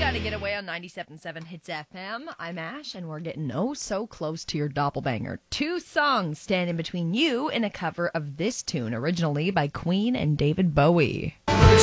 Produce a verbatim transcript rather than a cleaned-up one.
Saturday Getaway on ninety-seven point seven Hits F M. I'm Ash, and we're getting oh so close to your doppelbanger. Two songs stand in between you and a cover of this tune, originally by Queen and David Bowie.